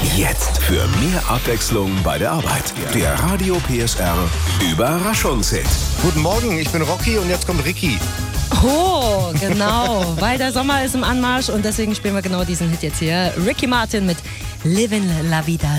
Jetzt für mehr Abwechslung bei der Arbeit. Der Radio PSR Überraschungshit. Guten Morgen, ich bin Rocky und jetzt kommt Ricky. Oh, genau, weil der Sommer ist im Anmarsch und deswegen spielen wir genau diesen Hit jetzt hier. Ricky Martin mit Livin' La Vida